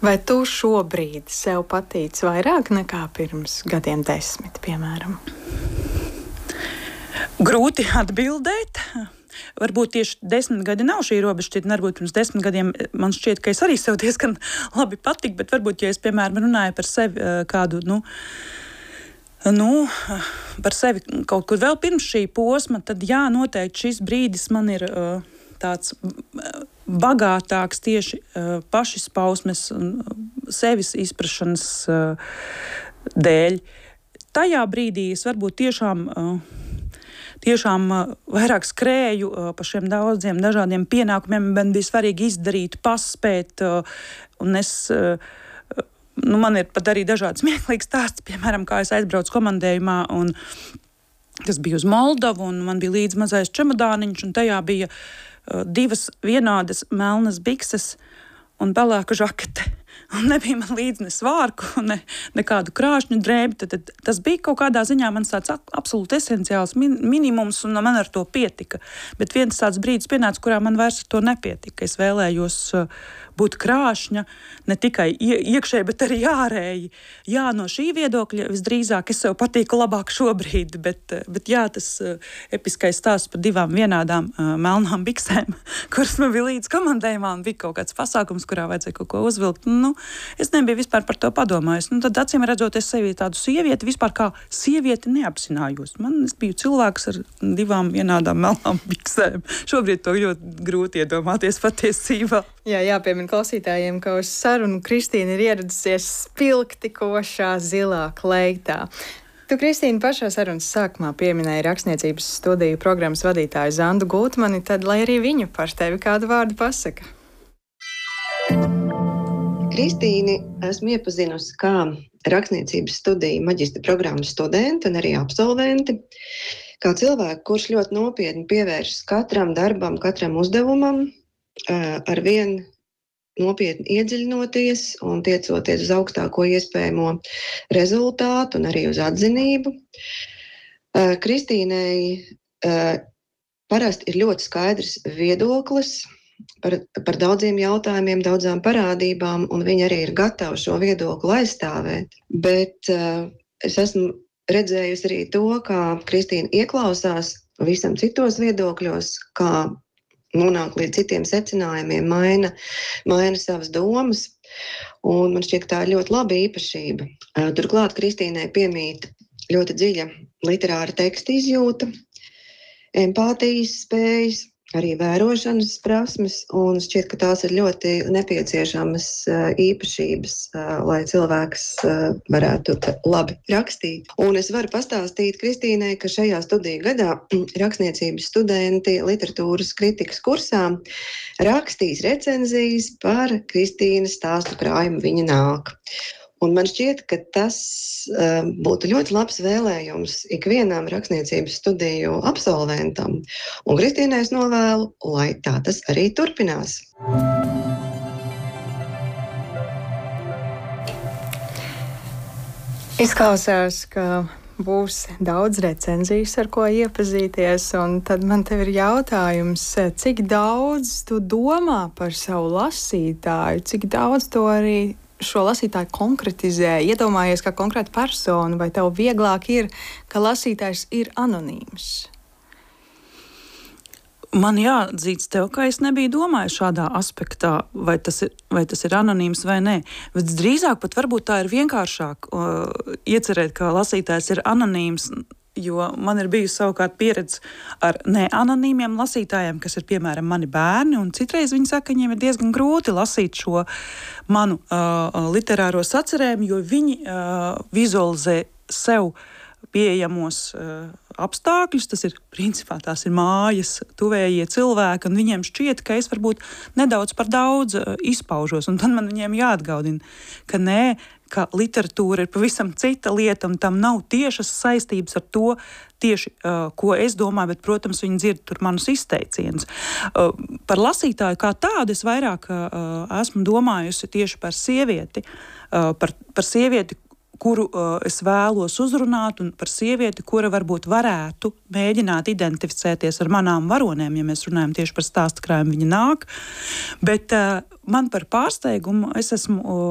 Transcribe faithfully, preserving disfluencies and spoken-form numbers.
Vai tu šobrīd sev patīc vairāk nekā pirms gadiem desmit, piemēram? Grūti atbildēt. Varbūt tieši desmit gadi nav šī robežšķirtne. Varbūt pirms desmit gadiem man šķiet, ka es arī sev diezgan labi patiku, bet varbūt, ja es, piemēram, runāju par sevi kādu, nu, nu, par sevi kaut kur vēl pirms šī posma, tad jā, noteikti šis brīdis man ir uh, tāds bagātāks tieši uh, pašizpausmes un sevis izprašanas uh, dēļ. Tajā brīdī es varbūt tiešām, uh, tiešām uh, vairāk skrēju uh, pa šiem daudziem dažādiem pienākumiem. Man bija svarīgi izdarīt, paspēt, uh, un es, uh, nu, man ir pat arī dažādi smieklīgi stāsti, piemēram, kā es aizbraucu komandējumā, un tas bija uz Moldavu, un man bija līdz mazais čemodāniņš, un tajā bija uh, divas vienādas melnas bikses un pelēka žakete. Un nebija man līdzi ne svārku, ne, ne kādu krāšņu drēbi. Tad, tad, tas bija kaut kādā ziņā mans tāds absolūti esenciāls min, minimums, un man ar to pietika. Bet viens tāds brīdis pienāca, kurā man vairs ar to nepietika. Es vēlējos uh, būt krāšņa, ne tikai ie, iekšēji, bet arī ārēji. Jā, no šī viedokļa visdrīzāk es sev patīku labāk šobrīd, bet, bet jā, tas uh, episkais stāsts par divām vienādām uh, melnām biksēm, kuras man bija līdz komandējumā, un bija kaut kāds pasākums, kurā vajadzēja kaut ko uzvilkt. Nu, es nebiju vispār par to padomājis. Nu, tad, acīm redzot, es sevi tādu sievieti vispār kā sievieti neapzinājos. Man es biju cilvēks ar divām vienādām melnām biksēm. Šobrīd to ļoti grūti iedomāties patiesībā. Jā, jāpiemina klausītājiem, ka uz sarunu Kristīna ir ieradusies spilgti košā zilā kleitā. Tu, Kristīna, pašā sarunas sākumā pieminēji rakstniecības studiju programmas vadītāju Zandu Gultmani, tad lai arī viņu par tevi kādu vārdu pasaka. Kristīni esmu iepazinusi kā rakstniecības studiju maģistra programmas studenti un arī absolventi, kā cilvēku, kurš ļoti nopietni pievēršas katram darbam, katram uzdevumam, ar vien nopietni iedziļinoties un tiecoties uz augstāko iespējamo rezultātu un arī uz atzinību. Kristīnai parasti ir ļoti skaidrs viedoklis Par, par daudziem jautājumiem, daudzām parādībām, un viņa arī ir gatava šo viedokli aizstāvēt. Bet uh, es esmu redzējusi arī to, kā Kristīna ieklausās visam citos viedokļos, kā nonāk līdz citiem secinājumiem, maina, maina savas domas, un man šķiet, ka tā ir ļoti laba īpašība. Uh, turklāt Kristīnai piemīt ļoti dziļa literāra teksta izjūta, empātijas spējas, arī vērošanas prasmes, un šķiet, ka tās ir ļoti nepieciešamas īpašības, lai cilvēks varētu labi rakstīt. Un es varu pastāstīt Kristīnai, ka šajā studiju gadā rakstniecības studenti literatūras kritikas kursā rakstīs recenzijas par Kristīnas stāstu krājumu Viņa nāk. Un man šķiet, ka tas uh, būtu ļoti labs vēlējums ikvienam rakstniecības studiju absolventam. Un Kristīnai es novēlu, lai tā tas arī turpinās. Izklausās, ka būs daudz recenzijas, ar ko iepazīties, un tad man tev ir jautājums, cik daudz tu domā par savu lasītāju, cik daudz to arī šo lasītāju konkretizē, iedomājies kā konkrēta persona, vai tev vieglāk ir, ka lasītājs ir anonīms? Man jāatzīst tev, ka es nebiju domājis šādā aspektā, vai tas ir, vai tas ir anonīms vai nē. Bet drīzāk pat varbūt tā ir vienkāršāk uh, iecerēt, ka lasītājs ir anonīms, jo man ir bijusi savukārt pieredze ar neanonīmiem lasītājiem, kas ir piemēram mani bērni, un citreiz viņi saka, ka viņiem ir diezgan grūti lasīt šo manu uh, literāro sacerējumu, jo viņi uh, vizualizē sev pieejamos uh, apstākļus, tas ir principā tās ir mājas, tuvējie cilvēki, un viņiem šķiet, ka es varbūt nedaudz par daudz uh, izpaužos, un tad man viņiem jāatgādina, ka nē, ka literatūra ir pavisam cita lieta, un tam nav tiešas saistības ar to tieši, uh, ko es domāju, bet, protams, viņi dzird tur manus izteicienus. Uh, par lasītāju kā tādu es vairāk uh, esmu domājusi tieši par sievieti, uh, par, par sievieti, kuru uh, es vēlos uzrunāt, un par sievieti, kura varbūt varētu mēģināt identificēties ar manām varonēm, ja mēs runājam tieši par stāstu krājumu Viņa nāk. Bet uh, man par pārsteigumu es esmu uh,